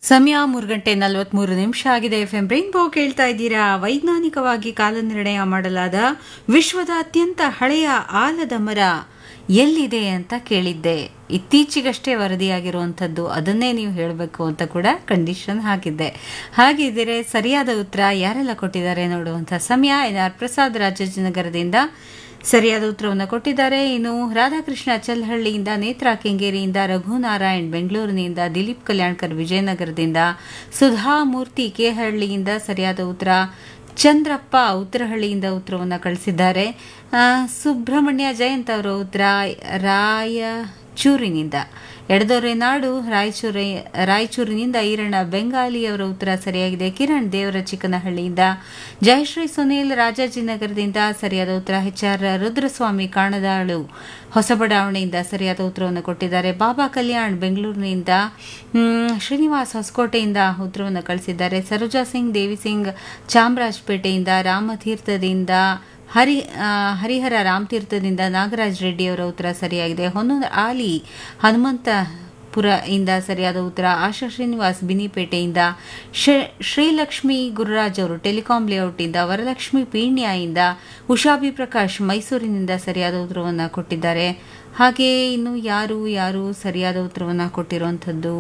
ಸಮಯ 3:43 ಆಗಿದೆ. FM rainbow ಕೇಳ್ತಾ ಇದ್ದೀರಾ. ವೈಜ್ಞಾನಿಕವಾಗಿ ಕಾಲನಿರ್ಣಯ ಮಾಡಲಾದ ವಿಶ್ವದ ಅತ್ಯಂತ ಹಳೆಯ ಆಲದ ಮರ ಎಲ್ಲಿದೆ ಅಂತ ಕೇಳಿದ್ದೆ. ಇತ್ತೀಚೆಗಷ್ಟೇ ವರದಿಯಾಗಿರುವಂಥದ್ದು, ಅದನ್ನೇ ನೀವು ಹೇಳಬೇಕು ಅಂತ ಕೂಡ ಕಂಡೀಷನ್ ಹಾಕಿದ್ದೆ. ಹಾಗಿದ್ದರೆ ಸರಿಯಾದ ಉತ್ತರ ಯಾರೆಲ್ಲ ಕೊಟ್ಟಿದ್ದಾರೆ ನೋಡುವಂಥ ಸಮಯ. NR ಪ್ರಸಾದ್ ರಾಜಾಜಿನಗರದಿಂದ ಸರಿಯಾದ ಉತ್ತರವನ್ನು ಕೊಟ್ಟಿದ್ದಾರೆ. ಇನ್ನು ರಾಧಾಕೃಷ್ಣ ಚಲ್ಹಳ್ಳಿಯಿಂದ, ನೇತ್ರಾ ಕೆಂಗೇರಿಯಿಂದ, ರಘುನಾರಾಯಣ್ ಬೆಂಗಳೂರಿನಿಂದ, ದಿಲೀಪ್ ಕಲ್ಯಾಣ್ಕರ್ ವಿಜಯನಗರದಿಂದ, ಸುಧಾಮೂರ್ತಿ ಕೆಹಳ್ಳಿಯಿಂದ ಸರಿಯಾದ ಉತ್ತರ, ಚಂದ್ರಪ್ಪ ಉತ್ತರಹಳ್ಳಿಯಿಂದ ಉತ್ತರವನ್ನು ಕಳಿಸಿದ್ದಾರೆ. ಸುಬ್ರಹ್ಮಣ್ಯ ಜಯಂತ್ ಅವರ ಉತ್ತರ ರಾಯಚೂರಿನಿಂದ, ಎಡದೊರೆ ನಾಡು ರಾಯಚೂರಿನಿಂದ ಈರಣ್ಣ ಬೆಂಗಾಲಿ ಅವರ ಉತ್ತರ ಸರಿಯಾಗಿದೆ. ಕಿರಣ್ ದೇವರ ಚಿಕ್ಕನಹಳ್ಳಿಯಿಂದ, ಜಯಶ್ರೀ ಸುನೀಲ್ ರಾಜಾಜಿನಗರದಿಂದ ಸರಿಯಾದ ಉತ್ತರ, HR ರುದ್ರಸ್ವಾಮಿ ಕಾಣದಾಳು ಹೊಸಬಡಾವಣೆಯಿಂದ ಸರಿಯಾದ ಉತ್ತರವನ್ನು ಕೊಟ್ಟಿದ್ದಾರೆ. ಬಾಬಾ ಕಲ್ಯಾಣ್ ಬೆಂಗಳೂರಿನಿಂದ, ಶ್ರೀನಿವಾಸ್ ಹೊಸಕೋಟೆಯಿಂದ ಉತ್ತರವನ್ನು ಕಳಿಸಿದ್ದಾರೆ. ಸರೋಜಾ ಸಿಂಗ್ ದೇವಿ ಸಿಂಗ್ ಚಾಮರಾಜಪೇಟೆಯಿಂದ, ರಾಮತೀರ್ಥದಿಂದ, ಹರಿಹರ ರಾಮತೀರ್ಥದಿಂದ ನಾಗರಾಜ್ ರೆಡ್ಡಿ ಅವರ ಉತ್ತರ ಸರಿಯಾಗಿದೆ. ಹೊನ್ನೂರು ಆಲಿ ಹನುಮಂತಪುರ ಇಂದ ಸರಿಯಾದ ಉತ್ತರ. ಆಶಾ ಶ್ರೀನಿವಾಸ್ ಬಿನಿಪೇಟೆಯಿಂದ, ಶ್ರೀಲಕ್ಷ್ಮಿ ಗುರುರಾಜ್ ಅವರು ಟೆಲಿಕಾಂ ಲೇಔಟ್ ಇಂದ, ವರಲಕ್ಷ್ಮಿ ಪೀಣ್ಯ ಇಂದ, ಉಷಾಬಿ ಪ್ರಕಾಶ್ ಮೈಸೂರಿನಿಂದ ಸರಿಯಾದ ಉತ್ತರವನ್ನು ಕೊಟ್ಟಿದ್ದಾರೆ. ಹಾಗೆ ಇನ್ನು ಯಾರು ಸರಿಯಾದ ಉತ್ತರವನ್ನು ಕೊಟ್ಟಿರುವಂಥದ್ದು?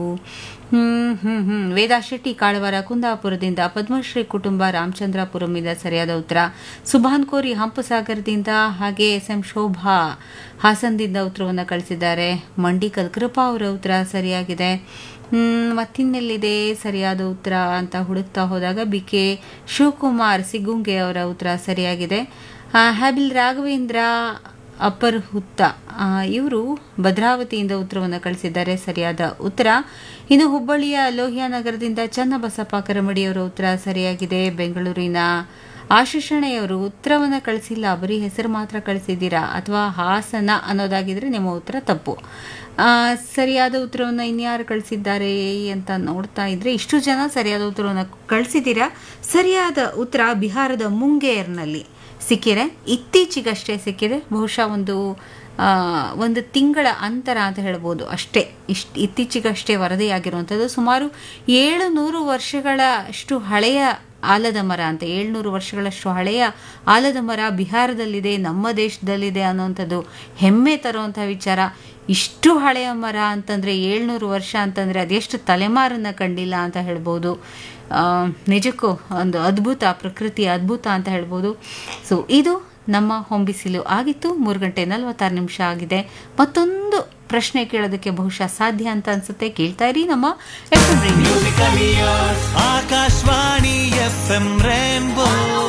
ವೇದಾ ಶೆಟ್ಟಿ ಕಾಳವಾರ ಕುಂದಾಪುರದಿಂದ, ಪದ್ಮಶ್ರೀ ಕುಟುಂಬ ರಾಮಚಂದ್ರಪುರಮಿಂದ ಸರಿಯಾದ ಉತ್ತರ. ಸುಭಾನ್ ಕೋರಿ ಹಂಪಸಾಗರದಿಂದ, ಹಾಗೆ SM ಶೋಭಾ ಹಾಸನದಿಂದ ಉತ್ತರವನ್ನು ಕಳಿಸಿದ್ದಾರೆ. ಮಂಡಿಕಲ್ ಕೃಪಾ ಅವರ ಉತ್ತರ ಸರಿಯಾಗಿದೆ. ಮತ್ತಿನ್ನೆಲ್ಲಿದೆ ಸರಿಯಾದ ಉತ್ತರ ಅಂತ ಹುಡುಕ್ತಾ ಹೋದಾಗ BK ಶಿವಕುಮಾರ್ ಸಿಗುಂಗೆ ಅವರ ಉತ್ತರ ಸರಿಯಾಗಿದೆ. ಹ್ಯಾಬಿಲ್ ರಾಘವೇಂದ್ರ ಅಪ್ಪರ್ ಹುತ್ತ ಇವರು ಭದ್ರಾವತಿಯಿಂದ ಉತ್ತರವನ್ನು ಕಳಿಸಿದ್ದಾರೆ. ಸರಿಯಾದ ಉತ್ತರ. ಇನ್ನು ಹುಬ್ಬಳ್ಳಿಯ ಲೋಹಿಯಾನಗರದಿಂದ ಚನ್ನಬಸಪ್ಪ ಕರಮಡಿಯವರ ಉತ್ತರ ಸರಿಯಾಗಿದೆ. ಬೆಂಗಳೂರಿನ ಆಶಿಷಣೆಯವರು ಉತ್ತರವನ್ನು ಕಳಿಸಿಲ್ಲ, ಬರೀ ಹೆಸರು ಮಾತ್ರ ಕಳಿಸಿದ್ದೀರಾ, ಅಥವಾ ಹಾಸನ ಅನ್ನೋದಾಗಿದ್ರೆ ನಿಮ್ಮ ಉತ್ತರ ತಪ್ಪು. ಸರಿಯಾದ ಉತ್ತರವನ್ನು ಇನ್ಯಾರು ಕಳಿಸಿದ್ದಾರೆ ಅಂತ ನೋಡ್ತಾ ಇದ್ರೆ ಇಷ್ಟು ಜನ ಸರಿಯಾದ ಉತ್ತರವನ್ನು ಕಳಿಸಿದ್ದೀರಾ. ಸರಿಯಾದ ಉತ್ತರ ಬಿಹಾರದ ಮುಂಗೇರ್ನಲ್ಲಿ ಸಿಕ್ಕಿದೆ. ಇತ್ತೀಚೆಗಷ್ಟೇ ಸಿಕ್ಕಿದೆ. ಬಹುಶಃ ಒಂದು ತಿಂಗಳ ಅಂತರ ಅಂತ ಹೇಳ್ಬೋದು ಅಷ್ಟೇ. ಇತ್ತೀಚೆಗಷ್ಟೇ ವರದಿಯಾಗಿರುವಂಥದ್ದು. ಸುಮಾರು 700 ವರ್ಷಗಳಷ್ಟು ಹಳೆಯ ಆಲದ ಮರ ಅಂತ, 700 ವರ್ಷಗಳಷ್ಟು ಹಳೆಯ ಆಲದ ಮರ ಬಿಹಾರದಲ್ಲಿದೆ, ನಮ್ಮ ದೇಶದಲ್ಲಿದೆ ಅನ್ನೋವಂಥದ್ದು ಹೆಮ್ಮೆ ತರುವಂಥ ವಿಚಾರ. ಇಷ್ಟು ಹಳೆಯ ಮರ ಅಂತಂದರೆ 700 ವರ್ಷ ಅಂತಂದರೆ ಅದೆಷ್ಟು ತಲೆಮಾರನ್ನು ಕಂಡಿಲ್ಲ ಅಂತ ಹೇಳ್ಬೋದು. ನಿಜಕ್ಕೂ ಒಂದು ಅದ್ಭುತ, ಪ್ರಕೃತಿ ಅದ್ಭುತ ಅಂತ ಹೇಳ್ಬೋದು. ಸೊ ಇದು ನಮ್ಮ ಹೊಂಬಿಸಿಲು ಆಗಿತ್ತು. 3:46 ಆಗಿದೆ. ಮತ್ತೊಂದು ಪ್ರಶ್ನೆ ಕೇಳೋದಕ್ಕೆ ಬಹುಶಃ ಸಾಧ್ಯ ಅಂತ ಅನ್ಸುತ್ತೆ. ಕೇಳ್ತಾ ಇರಿ ನಮ್ಮ FM rainbow. Akashvani FM rainbow.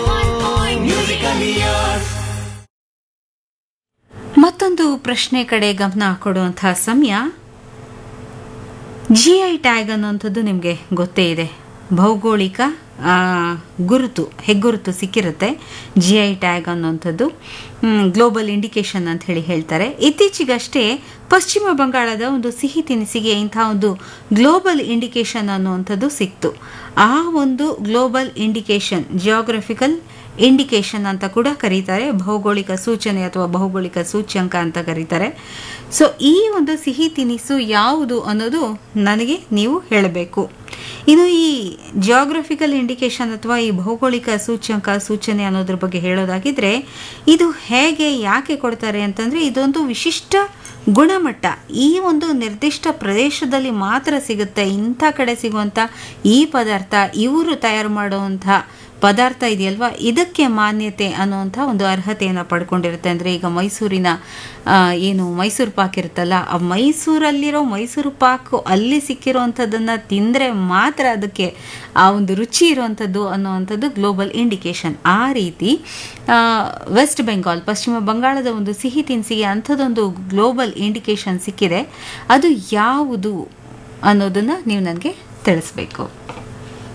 ಮತ್ತೊಂದು ಪ್ರಶ್ನೆ ಕಡೆ ಗಮನ ಕೊಡುವಂತಹ ಸಮಯ. GI ಟ್ಯಾಗ್ ಅನ್ನುವಂಥದ್ದು ನಿಮಗೆ ಗೊತ್ತೇ ಇದೆ. ಭೌಗೋಳಿಕ ಗುರುತು, ಹೆಗ್ಗುರುತು ಸಿಕ್ಕಿರುತ್ತೆ. GI ಟ್ಯಾಗ್ ಅನ್ನುವಂಥದ್ದು ಗ್ಲೋಬಲ್ ಇಂಡಿಕೇಶನ್ ಅಂತ ಹೇಳ್ತಾರೆ. ಇತ್ತೀಚೆಗಷ್ಟೇ ಪಶ್ಚಿಮ ಬಂಗಾಳದ ಒಂದು ಸಿಹಿ ತಿನಿಸಿಗೆ ಇಂಥ ಒಂದು ಗ್ಲೋಬಲ್ ಇಂಡಿಕೇಶನ್ ಅನ್ನುವಂಥದ್ದು ಸಿಕ್ತು. ಆ ಒಂದು ಗ್ಲೋಬಲ್ ಇಂಡಿಕೇಶನ್ ಜಿಯೋಗ್ರಫಿಕಲ್ ಇಂಡಿಕೇಶನ್ ಅಂತ ಕೂಡ ಕರೀತಾರೆ. ಭೌಗೋಳಿಕ ಸೂಚನೆ ಅಥವಾ ಭೌಗೋಳಿಕ ಸೂಚ್ಯಂಕ ಅಂತ ಕರೀತಾರೆ. ಸೊ ಈ ಒಂದು ಸಿಹಿ ತಿನಿಸು ಯಾವುದು ಅನ್ನೋದು ನನಗೆ ನೀವು ಹೇಳಬೇಕು. ಇನ್ನು ಈ ಜಿಯೋಗ್ರಫಿಕಲ್ ಇಂಡಿಕೇಶನ್ ಅಥವಾ ಈ ಭೌಗೋಳಿಕ ಸೂಚ್ಯಂಕ ಸೂಚನೆ ಅನ್ನೋದ್ರ ಬಗ್ಗೆ ಹೇಳೋದಾಗಿದ್ರೆ, ಇದು ಹೇಗೆ ಯಾಕೆ ಕೊಡ್ತಾರೆ ಅಂತಂದರೆ, ಇದೊಂದು ವಿಶಿಷ್ಟ ಗುಣಮಟ್ಟ. ಈ ಒಂದು ನಿರ್ದಿಷ್ಟ ಪ್ರದೇಶದಲ್ಲಿ ಮಾತ್ರ ಸಿಗುತ್ತೆ, ಇಂಥ ಕಡೆ ಸಿಗುವಂಥ ಈ ಪದಾರ್ಥ, ಇವರು ತಯಾರು ಮಾಡುವಂಥ ಪದಾರ್ಥ ಇದೆಯಲ್ವಾ, ಇದಕ್ಕೆ ಮಾನ್ಯತೆ ಅನ್ನುವಂಥ ಒಂದು ಅರ್ಹತೆಯನ್ನು ಪಡ್ಕೊಂಡಿರುತ್ತೆ. ಅಂದರೆ ಈಗ ಮೈಸೂರಿನ ಏನು ಮೈಸೂರು ಪಾಕ್ ಇರುತ್ತಲ್ಲ, ಆ ಮೈಸೂರಲ್ಲಿರೋ ಮೈಸೂರು ಪಾಕು ಅಲ್ಲಿ ಸಿಕ್ಕಿರೋವಂಥದ್ದನ್ನು ತಿಂದರೆ ಮಾತ್ರ ಅದಕ್ಕೆ ಆ ಒಂದು ರುಚಿ ಇರುವಂಥದ್ದು ಅನ್ನುವಂಥದ್ದು ಗ್ಲೋಬಲ್ ಇಂಡಿಕೇಶನ್. ಆ ರೀತಿ ವೆಸ್ಟ್ ಬೆಂಗಾಲ್, ಪಶ್ಚಿಮ ಬಂಗಾಳದ ಒಂದು ಸಿಹಿ ತಿನಿಸಿಗೆ ಅಂಥದ್ದೊಂದು ಗ್ಲೋಬಲ್ ಇಂಡಿಕೇಶನ್ ಸಿಕ್ಕಿದೆ. ಅದು ಯಾವುದು ಅನ್ನೋದನ್ನು ನೀವು ನನಗೆ ತಿಳಿಸ್ಬೇಕು.